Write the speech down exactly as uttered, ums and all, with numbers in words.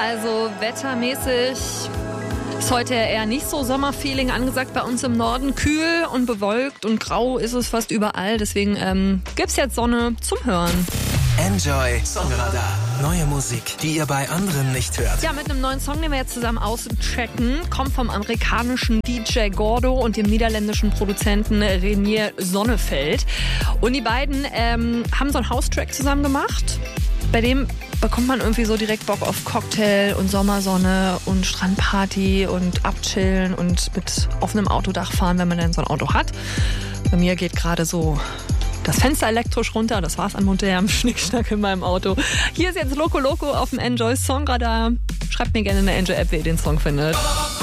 Also wettermäßig ist heute eher nicht so Sommerfeeling angesagt bei uns im Norden. Kühl und bewölkt und grau ist es fast überall. Deswegen ähm, gibt's jetzt Sonne zum Hören. Enjoy Songradar. Neue Musik, die ihr bei anderen nicht hört. Ja, mit einem neuen Song, den wir jetzt zusammen auschecken, kommt vom amerikanischen D J Gordo und dem niederländischen Produzenten Renier Sonnefeld. Und die beiden ähm, haben so einen House-Track zusammen gemacht. Bei dem bekommt man irgendwie so direkt Bock auf Cocktail und Sommersonne und Strandparty und abchillen und mit offenem Autodach fahren, wenn man denn so ein Auto hat. Bei mir geht gerade so das Fenster elektrisch runter. Das war's an modernem Schnickschnack in meinem Auto. Hier ist jetzt Loco Loco auf dem Enjoy Songradar. Schreibt mir gerne in der Enjoy-App, wie ihr den Song findet.